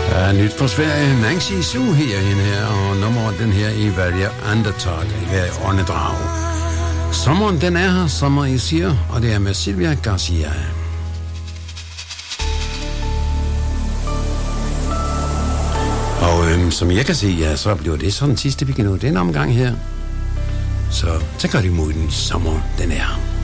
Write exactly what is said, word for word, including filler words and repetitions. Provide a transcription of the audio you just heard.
Ja, nyt fra Sverige. Nancy Sue herinde her, og nummeret den her i hver andetag, i hver åndedrag. Sommeren den er her, sommer I siger, og det er med Silvia Garcia. Og øhm, som jeg kan se, ja, så bliver det sådan sidste, vi kan nå den omgang her. Så, så gør det mod den sommer, den er.